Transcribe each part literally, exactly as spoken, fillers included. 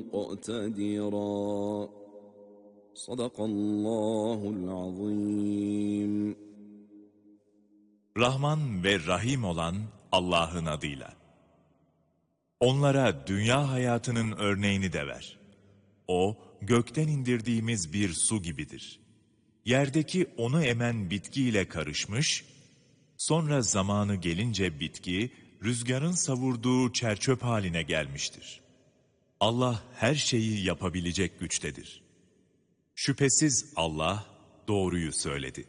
مقتدرا صدق الله العظيم. Rahman ve Rahim olan Allah'ın adıyla. Onlara dünya hayatının örneğini de ver. O, gökten indirdiğimiz bir su gibidir. Yerdeki onu emen bitkiyle karışmış, sonra zamanı gelince bitki, rüzgarın savurduğu çerçöp haline gelmiştir. Allah her şeyi yapabilecek güçtedir. Şüphesiz Allah doğruyu söyledi.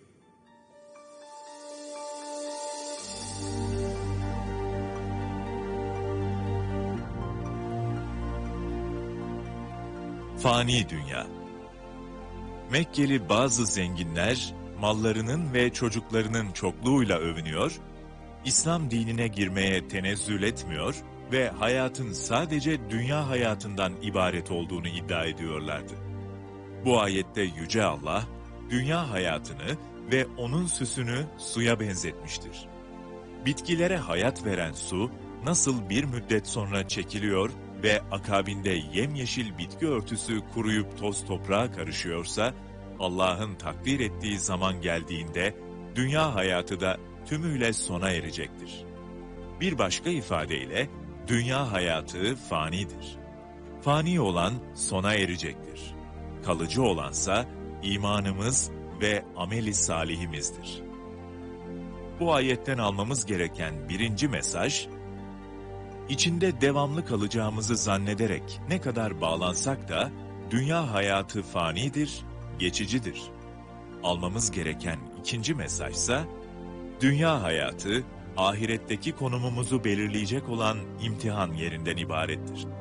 Fani dünya. Mekkeli bazı zenginler, mallarının ve çocuklarının çokluğuyla övünüyor, İslam dinine girmeye tenezzül etmiyor ve hayatın sadece dünya hayatından ibaret olduğunu iddia ediyorlardı. Bu ayette Yüce Allah, dünya hayatını ve onun süsünü suya benzetmiştir. Bitkilere hayat veren su, nasıl bir müddet sonra çekiliyor ve akabinde yemyeşil bitki örtüsü kuruyup toz toprağa karışıyorsa, Allah'ın takdir ettiği zaman geldiğinde, dünya hayatı da tümüyle sona erecektir. Bir başka ifadeyle, dünya hayatı fanidir. Fani olan sona erecektir. Kalıcı olansa imanımız ve ameli salihimizdir. Bu ayetten almamız gereken birinci mesaj, İçinde devamlı kalacağımızı zannederek ne kadar bağlansak da, dünya hayatı fanidir, geçicidir. Almamız gereken ikinci mesajsa, dünya hayatı, ahiretteki konumumuzu belirleyecek olan imtihan yerinden ibarettir.